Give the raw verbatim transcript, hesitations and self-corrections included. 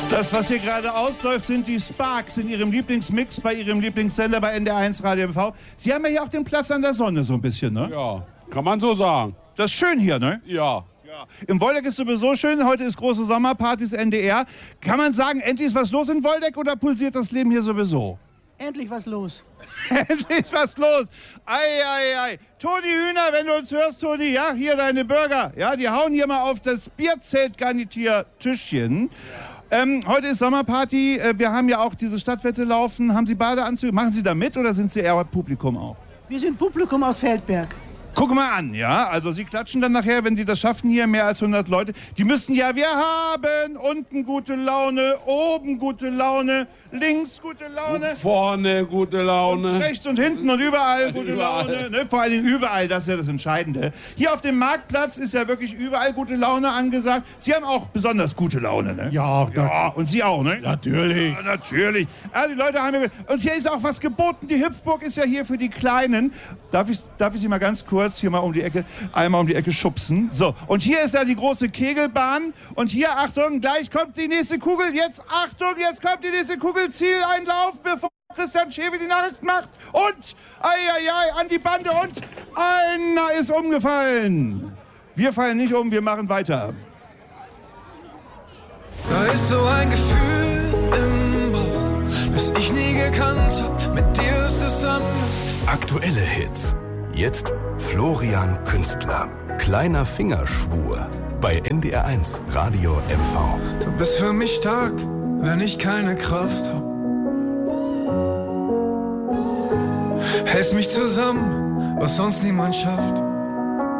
Das, was hier gerade ausläuft, sind die Sparks in ihrem Lieblingsmix bei ihrem Lieblingssender bei N D R eins Radio M V. Sie haben ja hier auch den Platz an der Sonne so ein bisschen, ne? Ja, kann man so sagen. Das ist schön hier, ne? Ja. Ja. Im Woldeck ist sowieso schön. Heute ist große Sommerpartys N D R. Kann man sagen, endlich ist was los in Woldeck oder pulsiert das Leben hier sowieso? Endlich was los. Endlich was los. Ei, ei, ei. Toni Hühner, wenn du uns hörst, Toni, ja, hier deine Burger. Ja, die hauen hier mal auf das Bierzelt-Garnitier-Tischchen. Ähm, heute ist Sommerparty. Äh, wir haben ja auch diese Stadtwette laufen. Haben Sie Badeanzüge? Machen Sie da mit oder sind Sie eher Publikum auch? Wir sind Publikum aus Feldberg. Guck mal an, ja, also Sie klatschen dann nachher, wenn die das schaffen hier, mehr als hundert Leute. Die müssen ja, wir haben unten gute Laune, oben gute Laune, links gute Laune. Vorne gute Laune. Und rechts und hinten und überall gute Überall. Laune. Ne? Vor allen Dingen überall, das ist ja das Entscheidende. Hier auf dem Marktplatz ist ja wirklich überall gute Laune angesagt. Sie haben auch besonders gute Laune, ne? Ja, Ja, und Sie auch, ne? natürlich. Ja, natürlich. Also die Leute haben ja... Und hier ist auch was geboten. Die Hüpfburg ist ja hier für die Kleinen. Darf ich, darf ich Sie mal ganz kurz hier mal um die Ecke, einmal um die Ecke schubsen? So, und hier ist ja die große Kegelbahn. Und hier, Achtung, gleich kommt die nächste Kugel. Jetzt, Achtung, jetzt kommt die nächste Kugel. Zieleinlauf, bevor Christian Schewe die Nachricht macht. Und, ei, ei, ei, an die Bande. Und einer ist umgefallen. Wir fallen nicht um, wir machen weiter. Da ist so ein Gefühl im Bauch, das ich nie gekannt hab. Mit dir ist es anders. Aktuelle Hits. Jetzt Florian Künstler. Kleiner Fingerschwur. Bei N D R eins Radio M V. Du bist für mich stark, wenn ich keine Kraft hab. Hältst mich zusammen, was sonst niemand schafft.